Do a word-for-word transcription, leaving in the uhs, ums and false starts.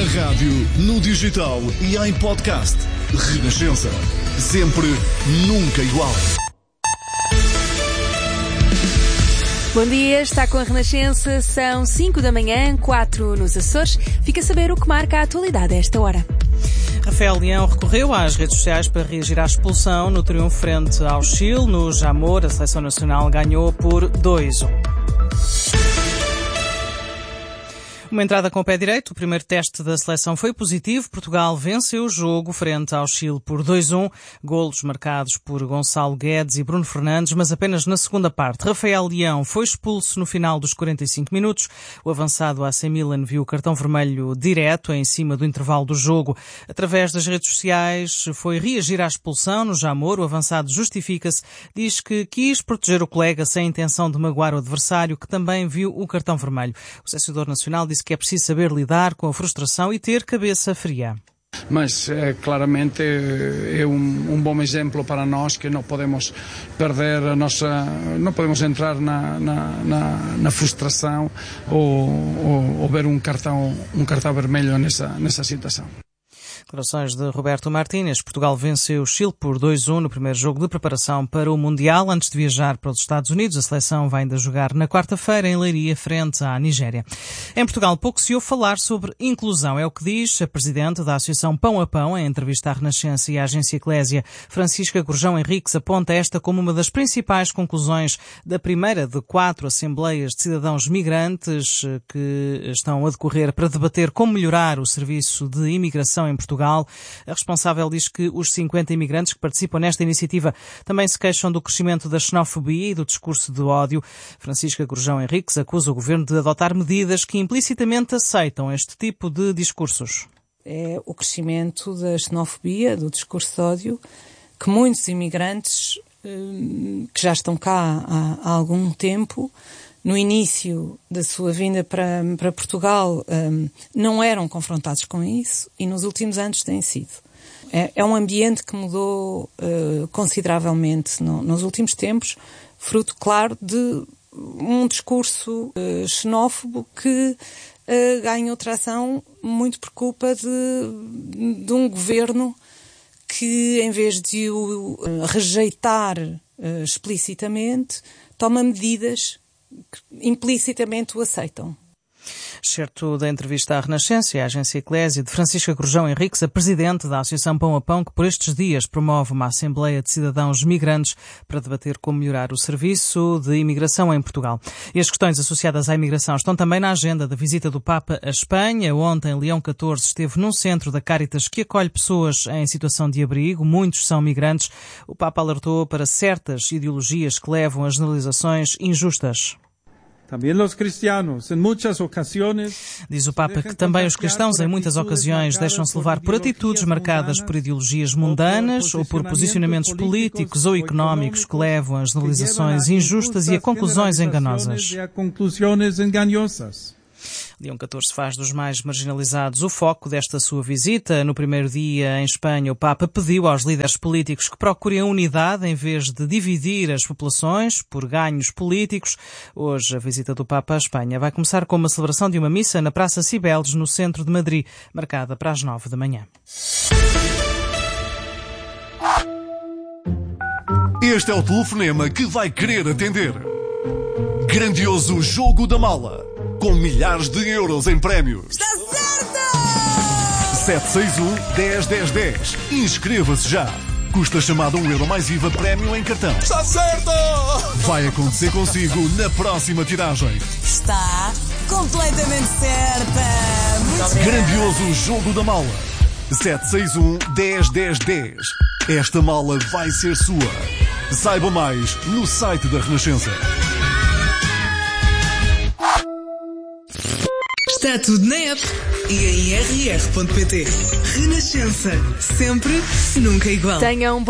Na rádio, no digital e em podcast. Renascença. Sempre, nunca igual. Bom dia, está com a Renascença, são cinco da manhã, quatro nos Açores. Fica a saber o que marca a atualidade a esta hora. Rafael Leão recorreu às redes sociais para reagir à expulsão no triunfo frente ao Chile. No Jamor, a seleção nacional ganhou por dois a um. Uma entrada com o pé direito, o primeiro teste da seleção foi positivo. Portugal venceu o jogo frente ao Chile por dois a um, golos marcados por Gonçalo Guedes e Bruno Fernandes, mas apenas na segunda parte. Rafael Leão foi expulso no final dos quarenta e cinco minutos. O avançado A C Milan viu o cartão vermelho direto em cima do intervalo do jogo. Através das redes sociais foi reagir à expulsão no Jamor. O avançado justifica-se, diz que quis proteger o colega sem a intenção de magoar o adversário, que também viu o cartão vermelho. O selecionador nacional disse que é preciso saber lidar com a frustração e ter cabeça fria. Mas é, claramente é um, um bom exemplo para nós, que não podemos perder a nossa, não podemos entrar na, na, na, na frustração ou, ou, ou ver um cartão, um cartão vermelho nessa, nessa situação. Declarações de Roberto Martínez. Portugal venceu o Chile por dois a um no primeiro jogo de preparação para o Mundial. Antes de viajar para os Estados Unidos, a seleção vai ainda jogar na quarta-feira em Leiria, frente à Nigéria. Em Portugal, pouco se ouve falar sobre inclusão. É o que diz a presidente da Associação Pão a Pão, em entrevista à Renascença e à agência Eclésia. Francisca Gurjão Henriques aponta esta como uma das principais conclusões da primeira de quatro assembleias de cidadãos migrantes que estão a decorrer para debater como melhorar o serviço de imigração em Portugal. A responsável diz que os cinquenta imigrantes que participam nesta iniciativa também se queixam do crescimento da xenofobia e do discurso de ódio. Francisca Gurjão Henriques acusa o governo de adotar medidas que implicitamente aceitam este tipo de discursos. É o crescimento da xenofobia, do discurso de ódio, que muitos imigrantes que já estão cá há, há algum tempo, no início da sua vinda para, para Portugal, um, não eram confrontados com isso e nos últimos anos têm sido. É, é um ambiente que mudou uh, consideravelmente no, nos últimos tempos, fruto, claro, de um discurso uh, xenófobo que uh, ganhou tração muito por culpa de, de um governo que, em vez de o uh, rejeitar uh, explicitamente, toma medidas que implicitamente o aceitam. Certo da entrevista à Renascença e à agência Eclésia de Francisca Gurjão Henriques, a presidente da Associação Pão a Pão, que por estes dias promove uma Assembleia de Cidadãos Migrantes para debater como melhorar o serviço de imigração em Portugal. E as questões associadas à imigração estão também na agenda da visita do Papa à Espanha. Ontem, Leão catorze esteve num centro da Cáritas que acolhe pessoas em situação de abrigo. Muitos são migrantes. O Papa alertou para certas ideologias que levam a generalizações injustas. Diz o Papa que também os cristãos, em muitas ocasiões, deixam-se levar por atitudes marcadas por ideologias mundanas ou por posicionamentos políticos ou económicos que levam a generalizações injustas e a conclusões enganosas. Leão catorze faz dos mais marginalizados o foco desta sua visita. No primeiro dia em Espanha, o Papa pediu aos líderes políticos que procurem a unidade em vez de dividir as populações por ganhos políticos. Hoje, a visita do Papa à Espanha vai começar com uma celebração de uma missa na Praça Cibeles, no centro de Madrid, marcada para as nove da manhã. Este é o telefonema que vai querer atender. Grandioso Jogo da Mala, com milhares de euros em prémios. Está certo! sete seis um, dez, dez, dez. Inscreva-se já. Custa chamada um euro mais I V A prémio em cartão. Está certo! Vai acontecer consigo na próxima tiragem. Está completamente certa! Muito Grandioso Jogo da Mala. sete seis um, dez, dez, dez. Esta mala vai ser sua. Saiba mais no site da Renascença. Está tudo na app e em r r ponto p t. Renascença. Sempre, nunca igual. Tenham um bom